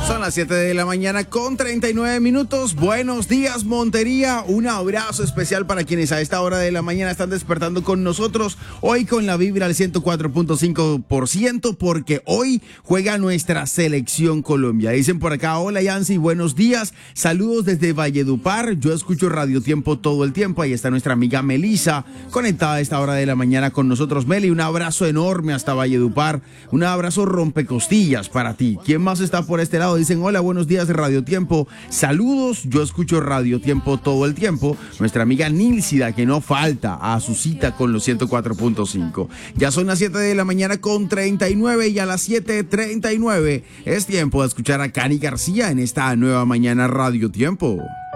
Son las 7 de la mañana con 39 minutos. Buenos días, Montería. Un abrazo especial para quienes a esta hora de la mañana están despertando con nosotros. Hoy con la vibra al 104.5%, porque hoy juega nuestra selección Colombia. Dicen por acá: hola Yancy, buenos días. Saludos desde Valledupar. Yo escucho Radio Tiempo todo el tiempo. Ahí está nuestra amiga Melissa, conectada a esta hora de la mañana con nosotros. Meli, un abrazo enorme hasta Valledupar. Un abrazo rompecostillas para ti. ¿Quién más está por este lado? Dicen: hola, buenos días, Radio Tiempo. Saludos, yo escucho Radio Tiempo todo el tiempo. Nuestra amiga Nilsida, que no falta a su cita con los 104.5. Ya son las 7 de la mañana con 39 y a las 7:39 es tiempo de escuchar a Cani García en esta nueva mañana Radio Tiempo.